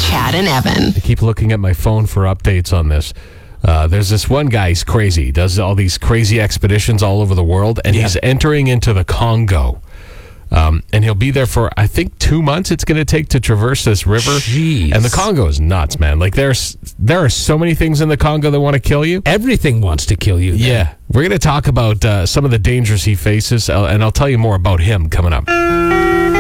Chad and Evan. I keep looking at my phone for updates on this. There's this one guy, he's crazy. He does all these crazy expeditions all over the world, and he's entering into the Congo. And he'll be there for, I think, 2 months it's going to take to traverse this river. Jeez. And the Congo is nuts, man. Like, there are so many things in the Congo that want to kill you. Everything wants to kill you. Yeah. We're going to talk about some of the dangers he faces, and I'll tell you more about him coming up.